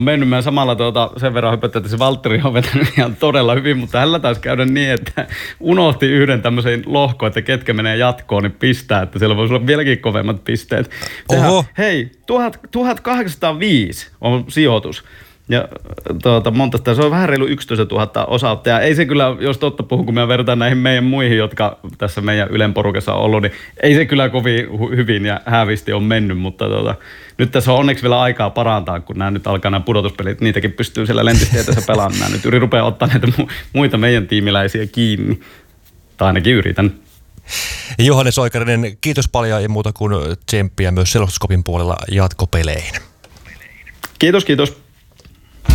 mennyt. Mä samalla sen verran hypättä, että se Valtteri on vetänyt ihan todella hyvin, mutta hänellä taisi käydä niin, että unohti yhden tämmöisen lohkon, että ketkä menee jatkoon, niin pistää, että siellä voisi olla vieläkin kovemmat pisteet. Oho. Hei, 1805 on sijoitus. Ja se on vähän reilu 11 000 osauttajaa. Ei se kyllä, jos totta puhun, kun me vertaan näihin meidän muihin, jotka tässä meidän Ylen porukassa on ollut, niin ei se kyllä kovin hyvin ja hävisti on mennyt, mutta nyt tässä on onneksi vielä aikaa parantaa, kun nämä nyt alkaa nämä pudotuspelit, niitäkin pystyy siellä lentistieteessä pelaamaan. Nyt rupeaa ottaa näitä muita meidän tiimiläisiä kiinni, tai ainakin yritän. Johannes Oikarinen, kiitos paljon ja muuta kuin tsemppiä myös Selostuskopin puolella jatkopeleihin. Kiitos.